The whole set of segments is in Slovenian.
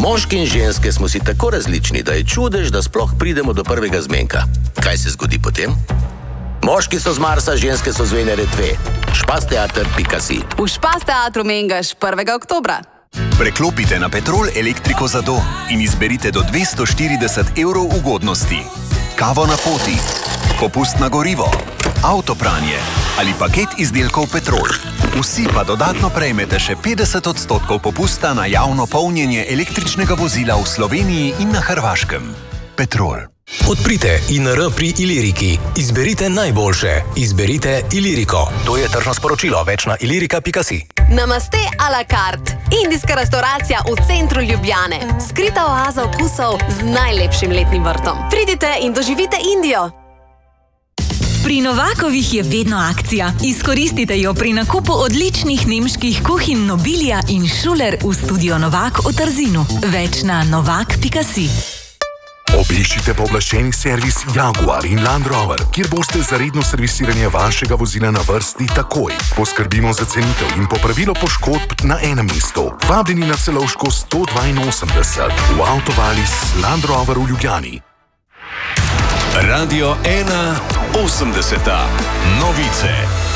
Moški in ženske smo si tako različni, da je čudež, da sploh pridemo do prvega zmenka. Kaj se zgodi potem? Moški so z Marsa, ženske so z Venere 2. Špasteater.si. V Špasteatru Mengeš 1. oktobra. Preklopite na Petrol elektriko za dom in izberite do 240 evrov ugodnosti. Kavo na poti, popust na gorivo, avtopranje ali paket izdelkov Petrol. Vsi pa dodatno prejmete še 50% popusta na javno polnjenje električnega vozila v Sloveniji in na Hrvaškem. Petrol. Odprite INR pri Iliriki. Izberite najboljše. Izberite Iliriko. To je tržno sporočilo. Več na ilirika.si. Namaste a la carte. Indijska restauracija v centru Ljubljane. Skrita oaza okusov z najlepšim letnim vrtom. Pridite in doživite Indijo. Pri Novakovih je vedno akcija. Izkoristite jo pri nakupu odličnih nemških kuhinj Nobilia in Schuller v studio Novak v Trzinu. Več na novak.si. Obiščite pooblaščeni servis Jaguar in Land Rover, kjer boste za redno servisiranje vašega vozila na vrsti takoj. Poskrbimo za cenitev in popravilo poškodb na enem mestu. Vabljeni na Celovško 182 v Avtovalis Land Rover v Ljubljani. Radio 1 80. Novice.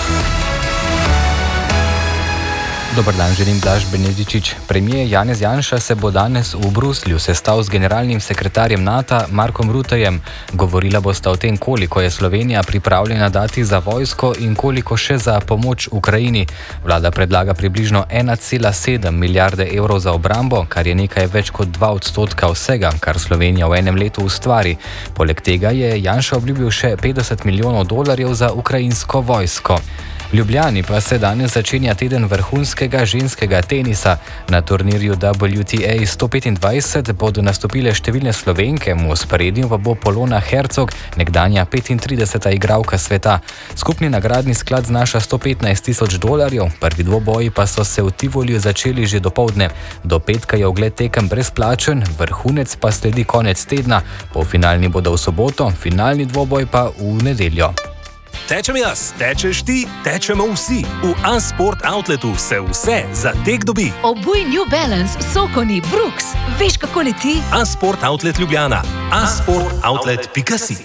Dobar dan, želim Blaž Benedičič. Premijer Janez Janša se bo danes v Bruslju sestal z generalnim sekretarjem NATO Markom Ruttejem. Govorila bosta o tem, koliko je Slovenija pripravljena dati za vojsko in koliko še za pomoč Ukrajini. Vlada predlaga približno 1,7 milijarde evrov za obrambo, kar je nekaj več kot 2% vsega, kar Slovenija v enem letu ustvari. Poleg tega je Janša obljubil še 50 milijonov dolarjev za ukrajinsko vojsko. V Ljubljani pa se danes začenja teden vrhunskega ženskega tenisa. Na turnirju WTA 125 bodo nastopile številne Slovenke, v ospredju pa bo Polona Hercog, nekdanja 35. igralka sveta. Skupni nagradni sklad znaša $115,000, prvi dvoboji pa so se v Tivoliju začeli že dopoldne. Do petka je ogled tekem brezplačen, vrhunec pa sledi konec tedna. Polfinalni bodo v soboto, finalni dvoboj pa v nedeljo. Tečem jaz, tečeš ti, tečemo vsi. V A-Sport Outletu se vse za tek dobi. Obuj New Balance, Sokoni, Brooks. Veš, kako leti? A-Sport Outlet Ljubljana. A-sportoutlet.si.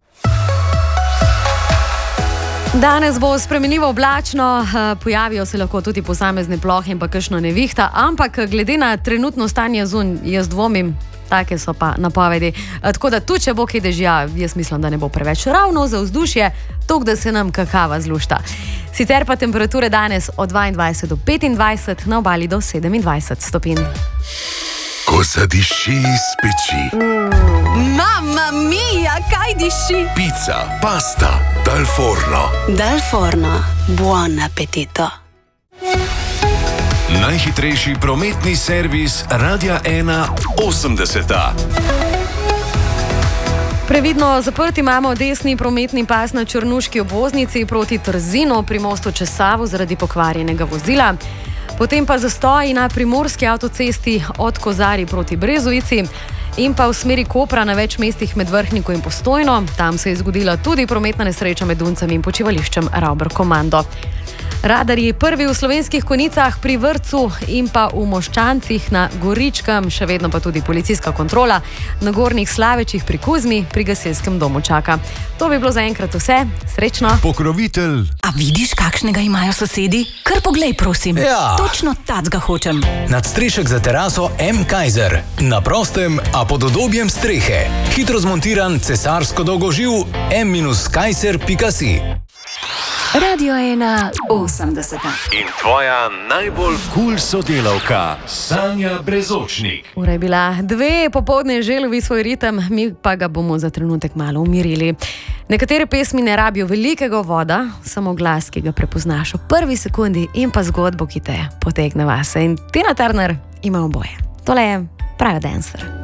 Danes bo spremenljivo oblačno, pojavijo se lahko tudi posamezne plohe in pa kakšno nevihta, ampak glede na trenutno stanje zunaj, jaz dvomim, take so pa napovedi. Tako da tu, če bo kaj dežja, jaz mislim, da ne bo preveč ravno za vzdušje, toliko, da se nam kakava zlušta. Sicer pa temperature danes od 22 do 25, na obali do 27 stopinj. Ko zadiši iz peči. Mamma mia, kaj diši? Pizza, pasta, dal forno. Dal forno, buon appetito. Najhitrejši prometni servis Radia 1 80. Previdno zaprt imamo desni prometni pas na Črnuški obvoznici proti Trzinu pri mostu čez Savo zaradi pokvarjenega vozila. Potem pa zastoji na primorski avtocesti od Kozarij proti Brezovici in pa v smeri Kopra na več mestih med Vrhniko in Postojno. Tam se je zgodila tudi prometna nesreča med Duncem in počivališčem Rauber Komando. Radarji prvi v Slovenskih Konjicah pri Vrtcu in pa v Moščancih na Goričkem, še vedno pa tudi policijska kontrola na Gornjih Slavečih pri Kuzmi pri gasilskem domu čaka. To bi bilo zaenkrat vse. Srečno. Pokrovitelj. A vidiš, kakšnega imajo sosedi? Kar poglej, prosim. Ja. Točno tacga hočem. Nadstrešek za teraso M. Kaiser. Na prostem, a pod udobjem strehe. Hitro zmontiran, cesarsko dolgoživ m-kaiser.si. Radio 1 80. In tvoja najbolj cool sodelavka, Sanja Brezočnik. Ura je bila 2, popoldne že lovi svoj ritem, mi pa ga bomo za trenutek malo umirili. Nekatere pesmi ne rabijo velikega voda, samo glas, ki ga prepoznaš v prvi sekundi in pa zgodbo, ki te potegne vase. In Tina Turner ima oboje. Tole je pravi dancer.